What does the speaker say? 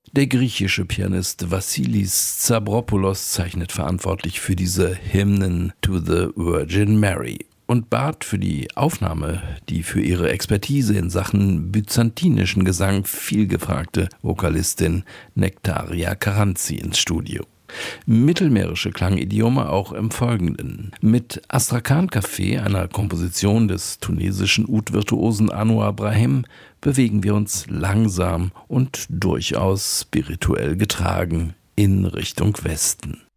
Der griechische Pianist Vassilis Tsabropoulos zeichnet verantwortlich für diese Hymnen to the Virgin Mary und bat für die Aufnahme die für ihre Expertise in Sachen byzantinischen Gesang vielgefragte Vokalistin Nektaria Karanzi ins Studio. Mittelmeerische Klangidiome auch im Folgenden. Mit Astrakhan Café, einer Komposition des tunesischen Oud-Virtuosen Anouar Brahim, bewegen wir uns langsam und durchaus spirituell getragen in Richtung Westen.